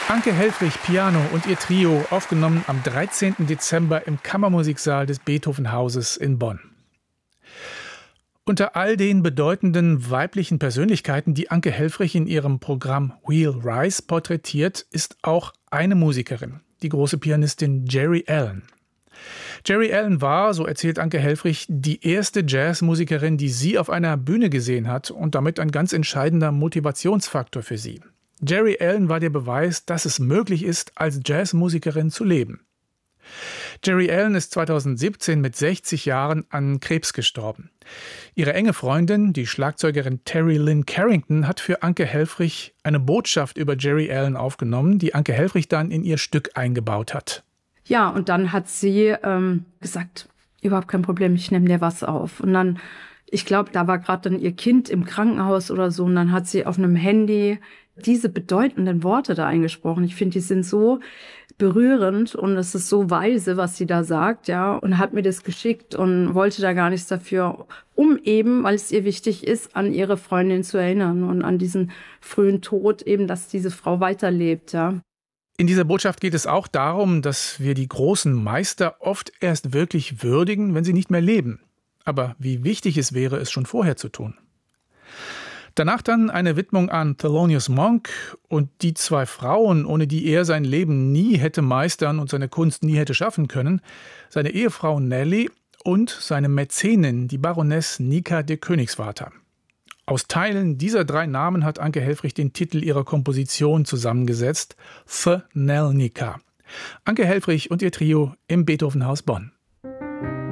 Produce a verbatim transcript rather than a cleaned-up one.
Anke Helfrich, Piano und ihr Trio, aufgenommen am dreizehnten Dezember im Kammermusiksaal des Beethoven-Hauses in Bonn. Unter all den bedeutenden weiblichen Persönlichkeiten, die Anke Helfrich in ihrem Programm We'll Rise porträtiert, ist auch eine Musikerin, die große Pianistin Geri Allen. Geri Allen war, so erzählt Anke Helfrich, die erste Jazzmusikerin, die sie auf einer Bühne gesehen hat und damit ein ganz entscheidender Motivationsfaktor für sie. Geri Allen war der Beweis, dass es möglich ist, als Jazzmusikerin zu leben. Geri Allen ist zweitausendsiebzehn mit sechzig Jahren an Krebs gestorben. Ihre enge Freundin, die Schlagzeugerin Terry Lynn Carrington, hat für Anke Helfrich eine Botschaft über Geri Allen aufgenommen, die Anke Helfrich dann in ihr Stück eingebaut hat. Ja, und dann hat sie ähm, gesagt, überhaupt kein Problem, ich nehme dir was auf. Und dann, ich glaube, da war gerade dann ihr Kind im Krankenhaus oder so, und dann hat sie auf einem Handy diese bedeutenden Worte da eingesprochen. Ich finde, die sind so berührend und es ist so weise, was sie da sagt, ja, und hat mir das geschickt und wollte da gar nichts dafür, um eben, weil es ihr wichtig ist, an ihre Freundin zu erinnern und an diesen frühen Tod eben, dass diese Frau weiterlebt, ja. In dieser Botschaft geht es auch darum, dass wir die großen Meister oft erst wirklich würdigen, wenn sie nicht mehr leben. Aber wie wichtig es wäre, es schon vorher zu tun. Danach dann eine Widmung an Thelonious Monk und die zwei Frauen, ohne die er sein Leben nie hätte meistern und seine Kunst nie hätte schaffen können, seine Ehefrau Nellie und seine Mäzenin, die Baroness Nika de Königswarter. Aus Teilen dieser drei Namen hat Anke Helfrich den Titel ihrer Komposition zusammengesetzt, The Nell Nika. Anke Helfrich und ihr Trio im Beethoven-Haus Bonn.